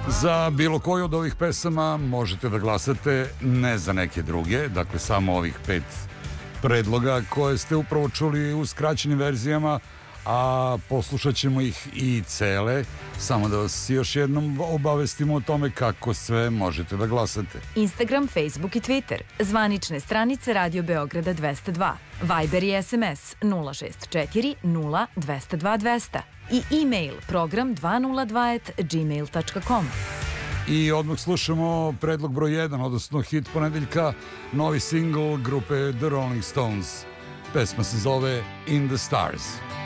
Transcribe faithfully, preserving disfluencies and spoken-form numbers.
Za bilo koju od ovih pesama možete da glasate, ne za neke druge, dakle samo ovih pet predloga koje ste upravo čuli u skraćenim verzijama, a poslušat ćemo ih i cele, samo da vas još jednom obavestimo o tome kako sve možete da glasate. Instagram, Facebook i Twitter, zvanične stranice Radio Beograda dvesta dva, Viber i S M S nula šest četiri nula dvesta dva dvesta i e-mail program dvesta dva at gmail tačka com. I odmah slušamo predlog broj jedan, odnosno hit ponedeljka, novi singl grupe The Rolling Stones. Pesma se zove In the Stars.